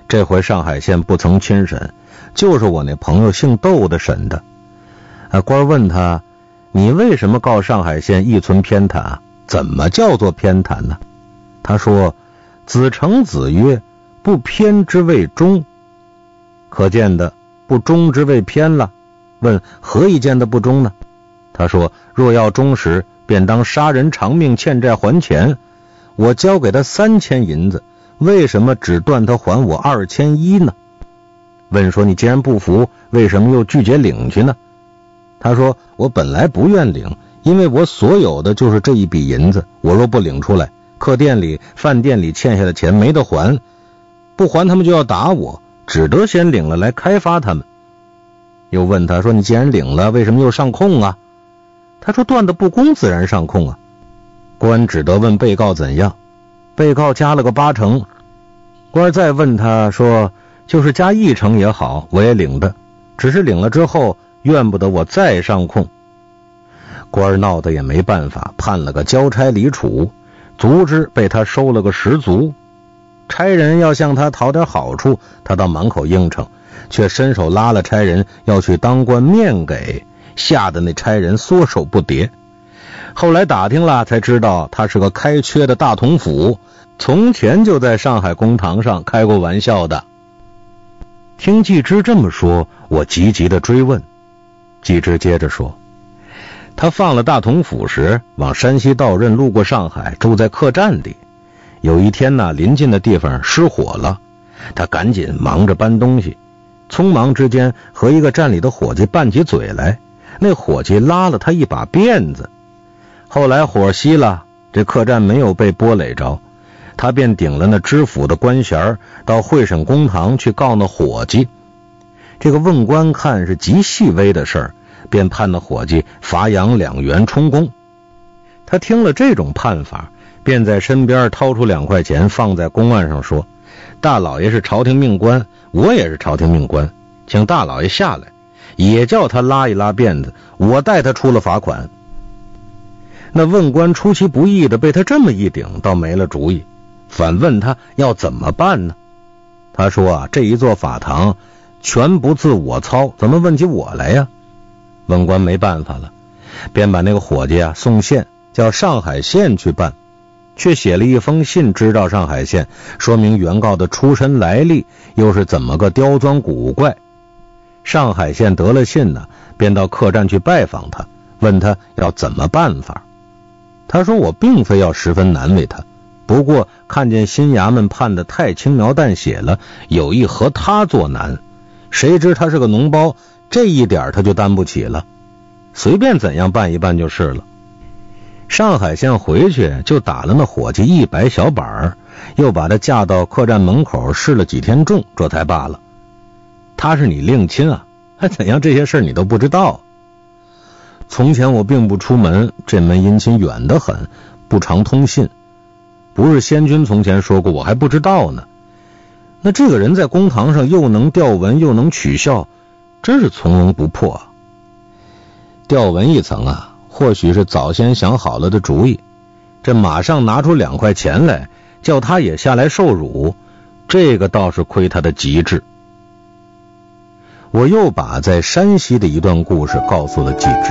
这回上海县不曾亲审，就是我那朋友姓窦的审的。官问他，你为什么告上海县一存偏袒？怎么叫做偏袒呢？他说，子承子曰，不偏之谓忠。可见的不忠之谓偏了。问何以见的不忠呢？他说，若要忠实，便当杀人偿命，欠债还钱。我交给他3000银子，为什么只断他还我2100呢？问说，你既然不服，为什么又拒绝领去呢？他说，我本来不愿领，因为我所有的就是这一笔银子，我若不领出来，客店里饭店里欠下的钱没得还，不还他们就要打我，只得先领了来开发他们。又问他说，你既然领了，为什么又上控啊？他说，断的不公自然上控啊。官只得问被告怎样，被告加了个8成。官再问他说，就是加1成也好，我也领的，只是领了之后怨不得我再上控。官闹得也没办法，判了个交差离处，足之被他收了个10足。差人要向他讨点好处，他到满口应承，却伸手拉了差人要去当官面给，吓得那差人缩手不迭。后来打听了才知道，他是个开缺的大统府，从前就在上海公堂上开过玩笑的。听季之这么说，我急急地追问。季之接着说，他放了大统府时，往山西道任，路过上海，住在客栈里。有一天呢，临近的地方失火了，他赶紧忙着搬东西，匆忙之间和一个站里的伙计拌起嘴来，那伙计拉了他一把辫子。后来火熄了，这客栈没有被波垒着，他便顶了那知府的官衔，到会审公堂去告那伙计。这个问官看是极细微的事儿，便判那伙计罚洋2元充公。他听了这种判法，便在身边掏出2块钱放在公案上说，大老爷是朝廷命官，我也是朝廷命官，请大老爷下来，也叫他拉一拉辫子，我代他出了罚款。那问官出其不意的被他这么一顶，倒没了主意，反问他要怎么办呢？他说这一座法堂全不自我操，怎么问起我来呀？问官没办法了，便把那个伙计送县，叫上海县去办，却写了一封信知道上海县，说明原告的出身来历，又是怎么个刁钻古怪。上海县得了信呢，便到客栈去拜访他，问他要怎么办法。他说，我并非要十分难为他，不过看见新衙门判得太轻描淡写了，有意和他作难，谁知他是个脓包，这一点他就担不起了，随便怎样办一办就是了。上海县回去就打了那伙计100小板，又把他架到客栈门口试了几天重，这才罢了。他是你令亲啊，还怎样这些事你都不知道？从前我并不出门，这门姻亲远得很，不常通信。不是先君从前说过，我还不知道呢。那这个人在公堂上又能吊文又能取笑，真是从容不迫啊。吊文一层或许是早先想好了的主意，这马上拿出2块钱来，叫他也下来受辱，这个倒是亏他的极致。我又把在山西的一段故事告诉了季之。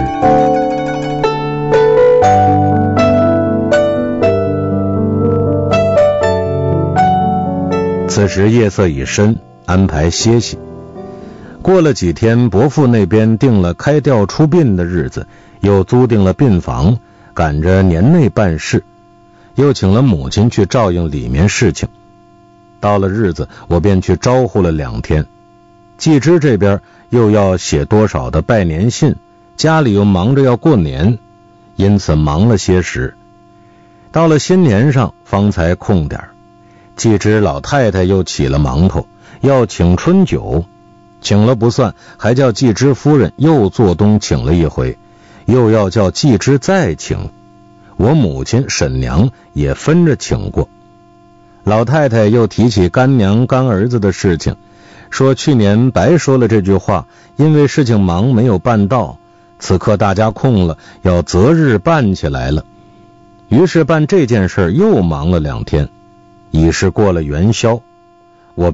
此时夜色已深，安排歇息。过了几天，伯父那边定了开吊出殡的日子，又租定了殡房，赶着年内办事，又请了母亲去照应里面事情。到了日子，我便去招呼了2天。季之这边又要写多少的拜年信，家里又忙着要过年，因此忙了些时。到了新年上方才空点。季之老太太又起了忙头，要请春酒，请了不算，还叫季之夫人又做东请了一回，又要叫季之再请。我母亲沈娘也分着请过。老太太又提起干娘干儿子的事情，说去年白说了这句话，因为事情忙没有办到，此刻大家空了，要择日办起来了。于是办这件事又忙了2天，已是过了元宵。